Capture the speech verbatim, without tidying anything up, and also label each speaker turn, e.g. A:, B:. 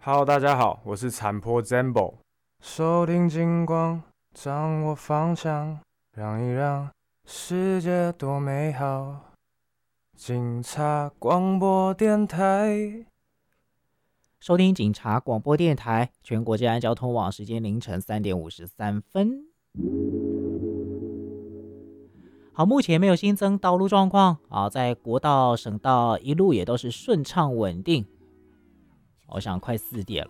A: Hello，大家好，我是残坡 Zambo。收听金光，掌握方向，让一让世界多美好。警察广播电台，
B: 收听警察广播电台，全国治安交通网，时间凌晨三点五十三分。好，目前没有新增道路状况啊，在国道、省道一路也都是顺畅稳定。我想快四点了。